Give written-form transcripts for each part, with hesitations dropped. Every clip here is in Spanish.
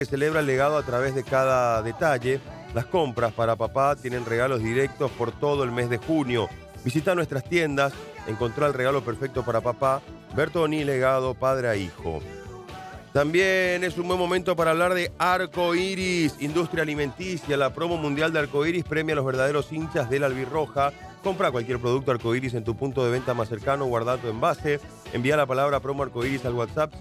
que celebra el legado a través de cada detalle. Las compras para papá tienen regalos directos por todo el mes de junio. Visita nuestras tiendas, encontrá el regalo perfecto para papá. Bertoni, legado padre a hijo. También es un buen momento para hablar de Arco Iris, industria alimenticia. La promo mundial de Arco Iris premia a los verdaderos hinchas de la albirroja. Compra cualquier producto Arco Iris en tu punto de venta más cercano, guarda tu envase. Envía la palabra promo Arco Iris al WhatsApp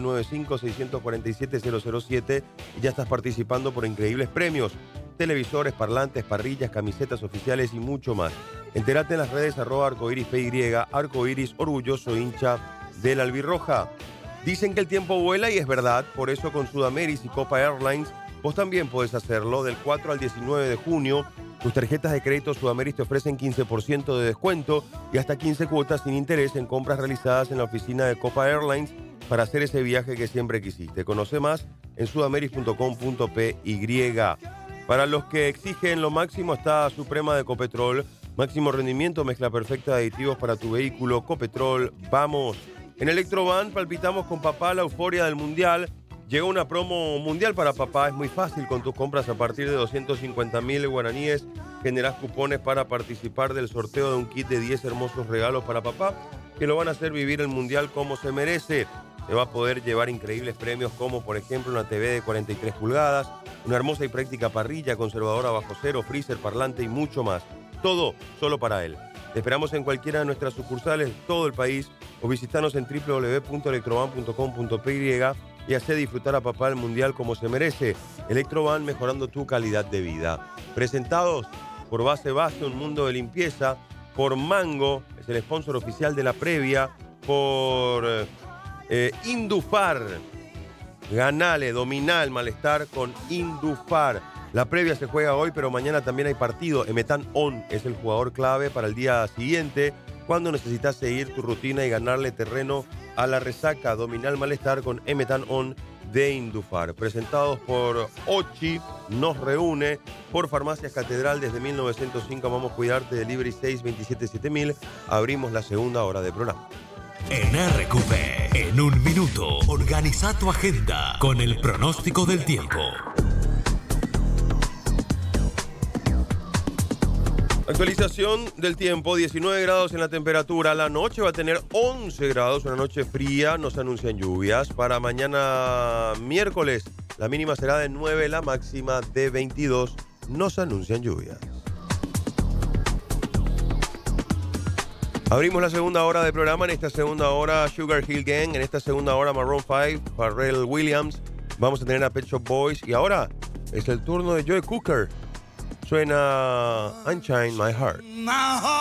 0995-647-007 y ya estás participando por increíbles premios. Televisores, parlantes, parrillas, camisetas oficiales y mucho más. Entérate en las redes @arcoirispy, Arco Iris, orgulloso hincha de la albirroja. Dicen que el tiempo vuela y es verdad, por eso con Sudameris y Copa Airlines vos también podés hacerlo. Del 4 al 19 de junio, tus tarjetas de crédito Sudameris te ofrecen 15% de descuento y hasta 15 cuotas sin interés en compras realizadas en la oficina de Copa Airlines para hacer ese viaje que siempre quisiste. Conoce más en sudameris.com.py. Para los que exigen lo máximo está Suprema de Copetrol. Máximo rendimiento, mezcla perfecta de aditivos para tu vehículo. Copetrol, vamos. En Electroban palpitamos con papá la euforia del Mundial. Llega una promo mundial para papá. Es muy fácil con tus compras a partir de 250.000 guaraníes. Generás cupones para participar del sorteo de un kit de 10 hermosos regalos para papá que lo van a hacer vivir el Mundial como se merece. Te va a poder llevar increíbles premios como, por ejemplo, una TV de 43 pulgadas, una hermosa y práctica parrilla, conservadora bajo cero, freezer, parlante y mucho más. Todo solo para él. Te esperamos en cualquiera de nuestras sucursales de todo el país o visitanos en www.electroban.com.py y hace disfrutar a papá el Mundial como se merece. Electroban, mejorando tu calidad de vida. Presentados por Base un mundo de limpieza, por Mango, es el sponsor oficial de la previa, por Indufar. Ganale, dominá el malestar con Indufar. La previa se juega hoy, pero mañana también hay partido. Emetan On es el jugador clave para el día siguiente, cuando necesitas seguir tu rutina y ganarle terreno a la resaca. Dominá el malestar con Emetan On de Indufar. Presentados por Ochi, nos reúne, por Farmacias Catedral desde 1905. Vamos a cuidarte, delivery 627-7000. Abrimos la segunda hora de programa. En RQP, en un minuto, organiza tu agenda con el pronóstico del tiempo. Actualización del tiempo, 19 grados en la temperatura. La noche va a tener 11 grados, una noche fría, no se anuncian lluvias. Para mañana miércoles, la mínima será de 9, la máxima de 22, no se anuncian lluvias. Abrimos la segunda hora del programa. En esta segunda hora, Sugar Hill Gang. En esta segunda hora, Maroon 5, Pharrell Williams. Vamos a tener a Pet Shop Boys. Y ahora es el turno de Joe Cooker. Suena Unchain My Heart.